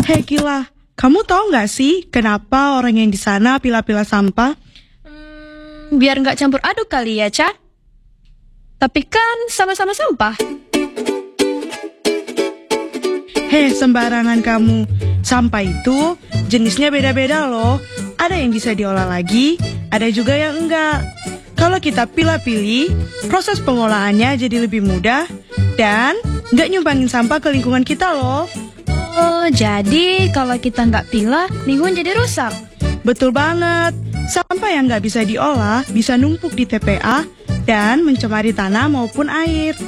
Hei Kila, kamu tahu nggak sih kenapa orang yang di sana pilah-pilah sampah? Biar nggak campur aduk kali ya, Ca. Tapi kan sama-sama sampah. Hei, sembarangan kamu. Sampah itu jenisnya beda-beda loh. Ada yang bisa diolah lagi, ada juga yang enggak. Kalau kita pilih-pilih, proses pengolahannya jadi lebih mudah dan nggak nyumbangin sampah ke lingkungan kita loh. Oh, jadi kalau kita nggak pilah, lingkungan jadi rusak. Betul banget. Sampah yang nggak bisa diolah bisa numpuk di TPA dan mencemari tanah maupun air.